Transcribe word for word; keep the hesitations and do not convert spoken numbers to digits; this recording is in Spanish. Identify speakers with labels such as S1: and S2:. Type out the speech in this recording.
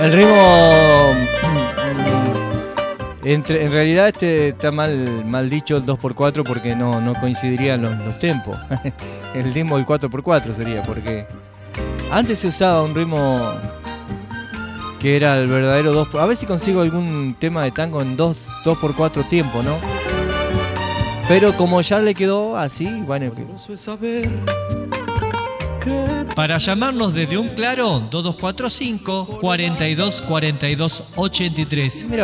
S1: El ritmo, entre, en realidad este está mal, mal dicho el dos por cuatro porque no, no coincidirían los, los tempos. El ritmo del cuatro por cuatro sería, porque antes se usaba un ritmo que era el verdadero dos por cuatro. A ver si consigo algún tema de tango en dos por cuatro tiempo, ¿no? Pero como ya le quedó así, bueno.
S2: Para llamarnos desde un claro, dos dos cuatro cinco, cuatro dos, cuatro dos, ocho tres.
S1: Mira.